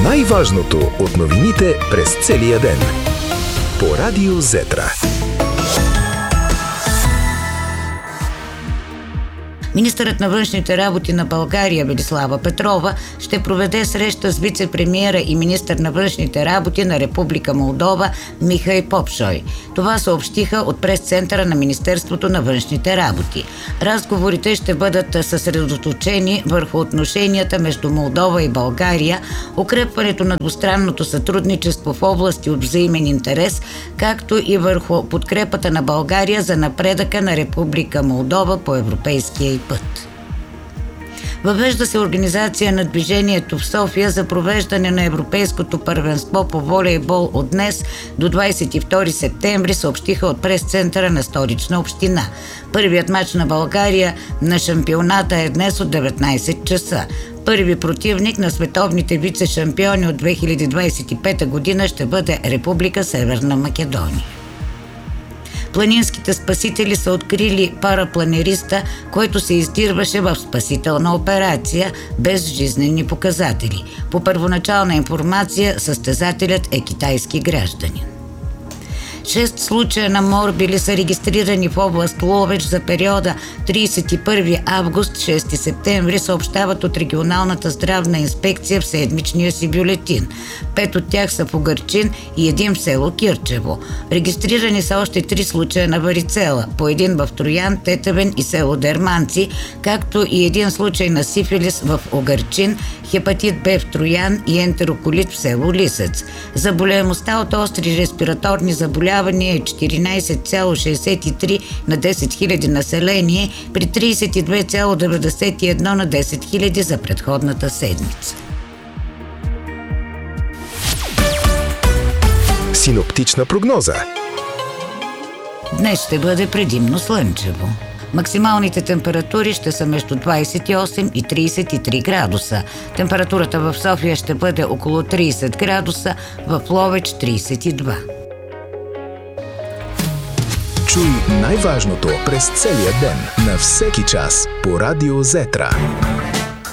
Най-важното от новините през целия ден. По Радио Зетра. Министърът на външните работи на България Велислава Петрова ще проведе среща с вице-премиера и министър на външните работи на Република Молдова Михай Попшой. Това съобщиха от прес-центъра на Министерството на външните работи. Разговорите ще бъдат съсредоточени върху отношенията между Молдова и България, укрепването на двустранното сътрудничество в области от взаимен интерес, както и върху подкрепата на България за напредъка на Република Молдова по европейския път. Въвежда се организация на движението в София за провеждане на Европейското първенство по волейбол от днес до 22 септември, съобщиха от прес-центъра на Столична община. Първият мач на България на шампионата е днес от 19 часа. Първи противник на световните вице-шампиони от 2025 година ще бъде Република Северна Македония. Планинските спасители са открили парапланериста, който се издирваше в спасителна операция без жизнени показатели. По първоначална информация, състезателят е китайски гражданин. 6 случая на морбили са регистрирани в област Ловеч за периода 31 август – 6 септември, съобщават от регионалната здравна инспекция в седмичния си бюлетин. 5 от тях са в Угърчин и 1 в село Кирчево. Регистрирани са още 3 случая на варицела, по 1 в Троян, Тетевен и село Дерманци, както и 1 случай на сифилис в Угърчин, хепатит Б в Троян и ентероколит в село Лисец. Заболеваемостта от остри респираторни заболявания е 14,63 на 10 000 население при 32,91 на 10 000 за предходната седмица. Синоптична прогноза. Днес ще бъде предимно слънчево. Максималните температури ще са между 28 и 33 градуса. Температурата в София ще бъде около 30 градуса, в Ловеч 32. Чуй най-важното през целия ден на всеки час по Радио Зетра.